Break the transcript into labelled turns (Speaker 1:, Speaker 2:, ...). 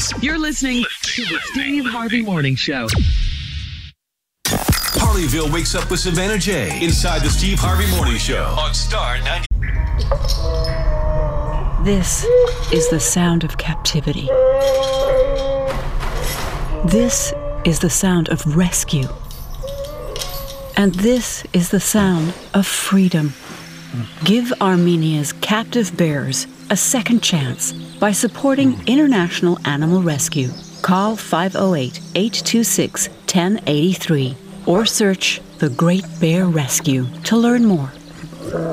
Speaker 1: You're listening to the Steve Harvey Morning Show.
Speaker 2: Harleyville wakes up with Savannah J. inside the Steve Harvey Morning Show on Star 90.
Speaker 3: This is the sound of captivity. This is the sound of rescue. And this is the sound of freedom. Give Armenia's captive bears a second chance by supporting International Animal Rescue. Call 508-826-1083 or search The Great Bear Rescue to learn more.